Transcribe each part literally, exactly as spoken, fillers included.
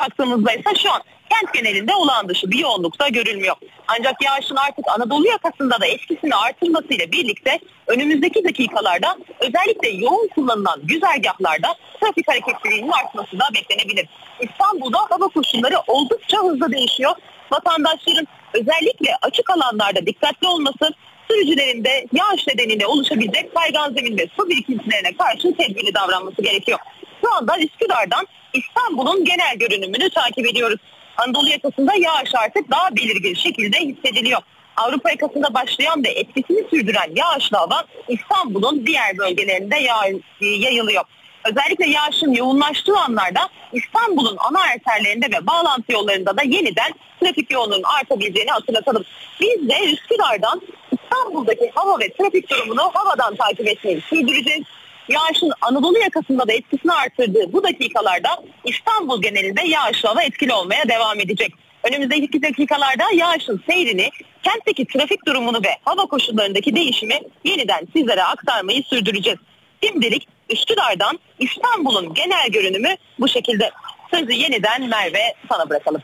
baktığımızda ise şu an kent genelinde olağan dışı bir yoğunlukta görülmüyor. Ancak yağışın artık Anadolu yakasında da etkisini artırmasıyla birlikte önümüzdeki dakikalarda özellikle yoğun kullanılan güzergahlarda trafik hareketliliğinin artması da beklenebilir. İstanbul'da hava koşulları oldukça hızlı değişiyor. Vatandaşların özellikle açık alanlarda dikkatli olması, sürücülerin de yağış nedeniyle oluşabilecek kaygan zemin ve su birikintilerine karşı tedbirli davranması gerekiyor. Şu anda Üsküdar'dan İstanbul'un genel görünümünü takip ediyoruz. Anadolu yakasında yağış artık daha belirgin şekilde hissediliyor. Avrupa yakasında başlayan ve etkisini sürdüren yağışlı hava İstanbul'un diğer bölgelerinde yayılıyor. Özellikle yağışın yoğunlaştığı anlarda İstanbul'un ana arterlerinde ve bağlantı yollarında da yeniden trafik yoğunluğunun artabileceğini hatırlatalım. Biz de Üsküdar'dan İstanbul'daki hava ve trafik durumunu havadan takip etmeyi sürdüreceğiz. Yağışın Anadolu yakasında da etkisini artırdığı bu dakikalarda İstanbul genelinde yağışlı hava etkili olmaya devam edecek. Önümüzdeki dakikalarda yağışın seyrini, kentteki trafik durumunu ve hava koşullarındaki değişimi yeniden sizlere aktarmayı sürdüreceğiz. Şimdilik Üsküdar'dan İstanbul'un genel görünümü bu şekilde. Sözü yeniden Merve sana bırakalım.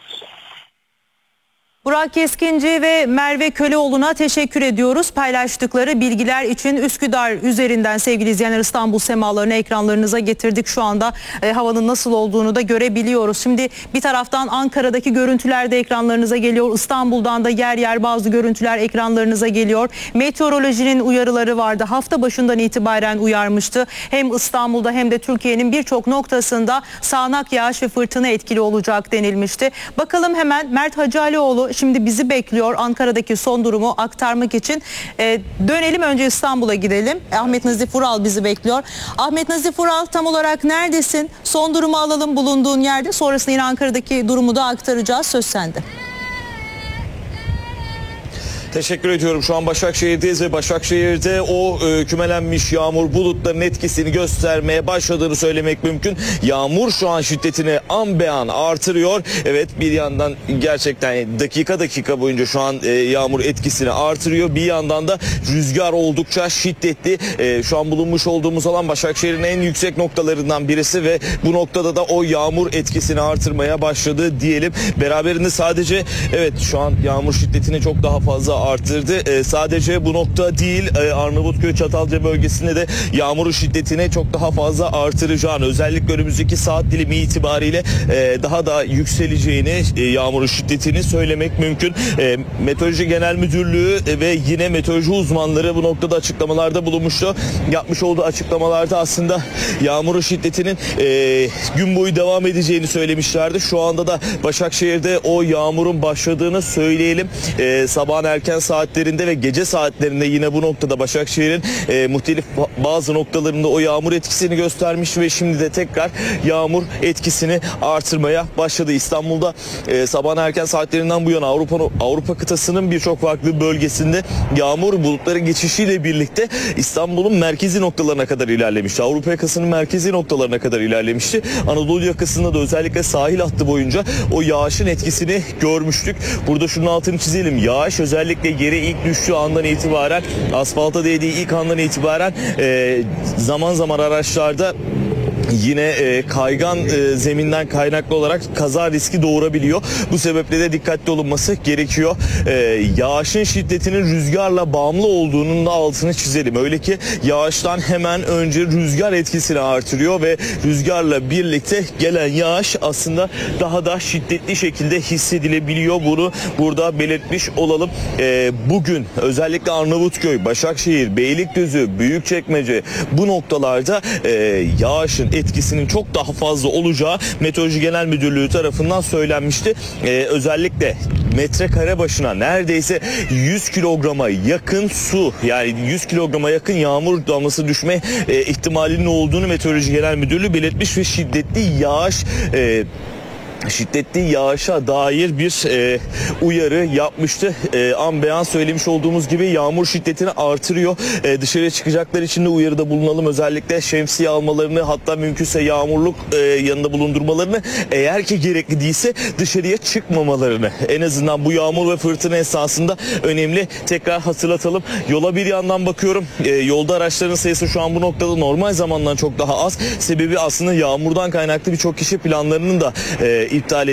Burak Keskinci ve Merve Köleoğlu'na teşekkür ediyoruz. Paylaştıkları bilgiler için Üsküdar üzerinden sevgili izleyenler İstanbul semalarını ekranlarınıza getirdik. Şu anda e, havanın nasıl olduğunu da görebiliyoruz. Şimdi bir taraftan Ankara'daki görüntüler de ekranlarınıza geliyor. İstanbul'dan da yer yer bazı görüntüler ekranlarınıza geliyor. Meteorolojinin uyarıları vardı. Hafta başından itibaren uyarmıştı. Hem İstanbul'da hem de Türkiye'nin birçok noktasında sağanak yağış ve fırtına etkili olacak denilmişti. Bakalım hemen Mert Hacalioğlu şimdi bizi bekliyor Ankara'daki son durumu aktarmak için. Ee, dönelim önce İstanbul'a gidelim. Ahmet Nazif Vural bizi bekliyor. Ahmet Nazif Vural tam olarak neredesin? Son durumu alalım bulunduğun yerde. Sonrasında yine Ankara'daki durumu da aktaracağız. Söz sende. Teşekkür ediyorum. Şu an Başakşehir'deyiz ve Başakşehir'de o e, kümelenmiş yağmur bulutların etkisini göstermeye başladığını söylemek mümkün. Yağmur şu an şiddetini an be an artırıyor. Evet, bir yandan gerçekten dakika dakika boyunca şu an e, yağmur etkisini artırıyor. Bir yandan da rüzgar oldukça şiddetli. E, şu an bulunmuş olduğumuz alan Başakşehir'in en yüksek noktalarından birisi ve bu noktada da o yağmur etkisini artırmaya başladı diyelim. Beraberinde sadece evet şu an yağmur şiddetini çok daha fazla arttırdı. Ee, sadece bu nokta değil, ee, Arnavutköy Çatalca bölgesinde de yağmurun şiddetini çok daha fazla artıracağını, özellikle önümüzdeki saat dilimi itibariyle e, daha da yükseleceğini, e, yağmurun şiddetini söylemek mümkün. E, Meteoroloji Genel Müdürlüğü ve yine meteoroloji uzmanları bu noktada açıklamalarda bulunmuştu. Yapmış olduğu açıklamalarda aslında yağmurun şiddetinin e, gün boyu devam edeceğini söylemişlerdi. Şu anda da Başakşehir'de o yağmurun başladığını söyleyelim. E, sabahın erken saatlerinde ve gece saatlerinde yine bu noktada Başakşehir'in e, muhtelif bazı noktalarında o yağmur etkisini göstermiş ve şimdi de tekrar yağmur etkisini artırmaya başladı. İstanbul'da e, sabahın erken saatlerinden bu yana Avrupa Avrupa kıtasının birçok farklı bölgesinde yağmur bulutları geçişiyle birlikte İstanbul'un merkezi noktalarına kadar ilerlemişti. Avrupa yakasının merkezi noktalarına kadar ilerlemişti. Anadolu yakasında da özellikle sahil hattı boyunca o yağışın etkisini görmüştük. Burada şunun altını çizelim. Yağış özellikle yere ilk düştüğü andan itibaren, asfalta değdiği ilk andan itibaren e, zaman zaman araçlarda yine e, kaygan e, zeminden kaynaklı olarak kaza riski doğurabiliyor. Bu sebeple de dikkatli olunması gerekiyor. E, yağışın şiddetinin rüzgarla bağımlı olduğunun da altını çizelim. Öyle ki yağıştan hemen önce rüzgar etkisini artırıyor ve rüzgarla birlikte gelen yağış aslında daha da şiddetli şekilde hissedilebiliyor. Bunu burada belirtmiş olalım. E, bugün özellikle Arnavutköy, Başakşehir, Beylikdüzü, Büyükçekmece bu noktalarda e, yağışın etkisinin çok daha fazla olacağı Meteoroloji Genel Müdürlüğü tarafından söylenmişti. Ee, özellikle metrekare başına neredeyse yüz kilograma yakın su, yani yüz kilograma yakın yağmur damlası düşme e, ihtimalinin olduğunu Meteoroloji Genel Müdürlüğü belirtmiş ve şiddetli yağış e, şiddetli yağışa dair bir e, uyarı yapmıştı. E, an beyan söylemiş olduğumuz gibi yağmur şiddetini artırıyor. E, dışarıya çıkacaklar için de uyarıda bulunalım. Özellikle şemsiye almalarını, hatta mümkünse yağmurluk e, yanında bulundurmalarını, eğer ki gerekli değilse dışarıya çıkmamalarını, en azından bu yağmur ve fırtına esasında önemli. Tekrar hatırlatalım. Yola bir yandan bakıyorum. E, yolda araçların sayısı şu an bu noktada normal zamandan çok daha az. Sebebi aslında yağmurdan kaynaklı birçok kişi planlarının da e, iptal